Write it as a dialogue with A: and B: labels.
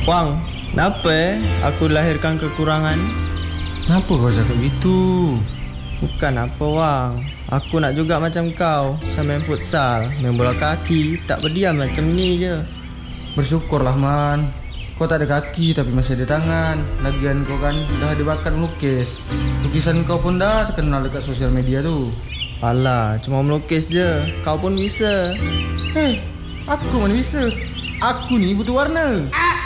A: Wang, kenapa aku lahirkan kekurangan?
B: Kenapa kau cakap gitu?
A: Bukan apa Wang, aku nak juga macam kau, bisa main futsal, main bola kaki, tak berdiam macam ni je.
B: Bersyukurlah Man. Kau tak ada kaki tapi masih ada tangan. Lagian kau kan dah ada bakat melukis. Lukisan kau pun dah terkenal dekat sosial media tu.
A: Alah, cuma melukis je, kau pun bisa.
B: Hei, aku mana bisa? Aku ni butuh warna.